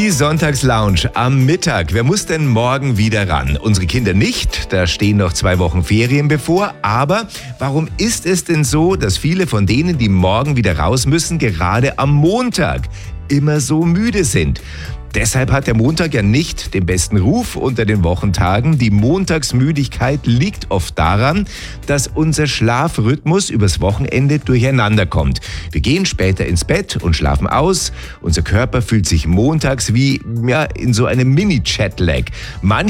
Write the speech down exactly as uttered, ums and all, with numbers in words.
Die Sonntagslounge am Mittag. Wer muss denn morgen wieder ran? Unsere Kinder nicht, da stehen noch zwei Wochen Ferien bevor. Aber warum ist es denn so, dass viele von denen, die morgen wieder raus müssen, gerade am Montag immer so müde sind? Deshalb hat der Montag ja nicht den besten Ruf unter den Wochentagen. Die Montagsmüdigkeit liegt oft daran, dass unser Schlafrhythmus übers Wochenende durcheinander kommt. Wir gehen später ins Bett und schlafen aus. Unser Körper fühlt sich montags wie ja, in so einem Mini-Jetlag. Manche